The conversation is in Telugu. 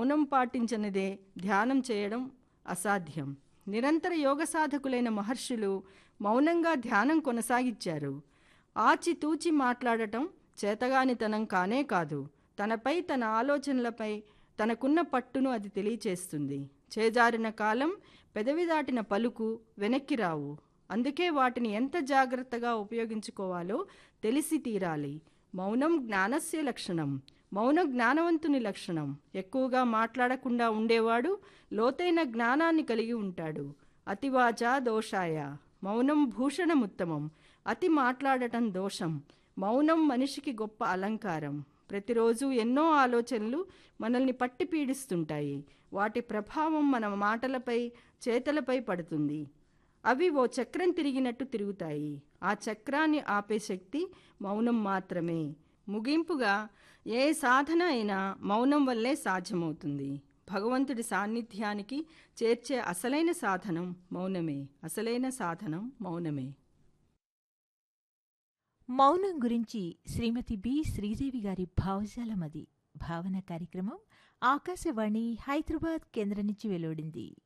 మౌనం పాటించనిదే ధ్యానం చేయడం అసాధ్యం. నిరంతర యోగ సాధకులైన మహర్షులు మౌనంగా ధ్యానం కొనసాగించారు. ఆచితూచి మాట్లాడటం చేతగానితనం కానే కాదు. తనపై, తన ఆలోచనలపై తనకున్న పట్టును అది తెలియచేస్తుంది. చేజారిన కాలం, పెదవి దాటిన పలుకు వెనక్కి రావు. అందుకే వాటిని ఎంత జాగ్రత్తగా ఉపయోగించుకోవాలో తెలిసి తీరాలి. మౌనం జ్ఞానస్య లక్షణం. మౌనం జ్ఞానవంతుని లక్షణం. ఎక్కువగా మాట్లాడకుండా ఉండేవాడు లోతైన జ్ఞానాన్ని కలిగి ఉంటాడు. అతివాచ దోషాయ. మౌనం భూషణముత్తమం. అతి మాట్లాడటం దోషం. మౌనం మనిషికి గొప్ప అలంకారం. ప్రతిరోజు ఎన్నో ఆలోచనలు మనల్ని పట్టి పీడిస్తుంటాయి. వాటి ప్రభావం మన మాటలపై, చేతలపై పడుతుంది. అవి ఓ చక్రం తిరిగినట్టు తిరుగుతాయి. ఆ చక్రాన్ని ఆపే శక్తి మౌనం మాత్రమే. ముగింపుగా, ఏ సాధన అయినా మౌనం వల్లే సాధ్యమవుతుంది. భగవంతుడి సాన్నిధ్యానికి చేర్చే అసలైన సాధనం మౌనమే. అసలైన సాధనం మౌనమే. మౌనం గురించి శ్రీమతి బి శ్రీదేవి గారి భావజాలమది. భావన కార్యక్రమం ఆకాశవాణి హైదరాబాద్ కేంద్రం నుంచి వెలువడింది.